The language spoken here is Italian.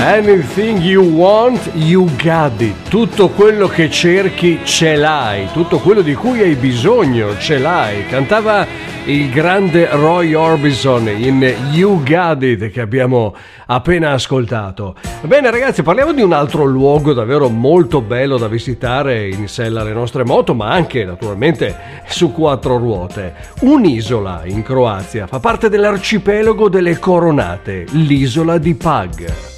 Anything you want, you got it. Tutto quello che cerchi ce l'hai, tutto quello di cui hai bisogno ce l'hai. Cantava il grande Roy Orbison in You Got It, che abbiamo appena ascoltato. Bene ragazzi, parliamo di un altro luogo davvero molto bello da visitare in sella alle nostre moto, ma anche naturalmente su quattro ruote. Un'isola in Croazia, fa parte dell'arcipelago delle Coronate, l'isola di Pag.